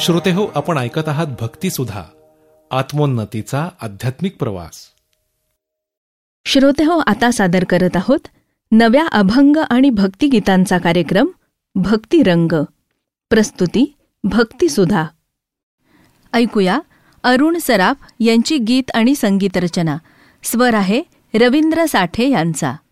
श्रोते हो, आपण ऐकत आहात भक्तिसुधा, आत्मोन्नतीचा आध्यात्मिक प्रवास. श्रोते हो, आता सादर करत आहोत नव्या अभंग आणि भक्तिगीतांचा कार्यक्रम भक्तिरंग. प्रस्तुती भक्तिसुधा. ऐकूया अरुण सराफ यांची गीत आणि संगीत रचना. स्वर आहे रवींद्र साठे यांचा.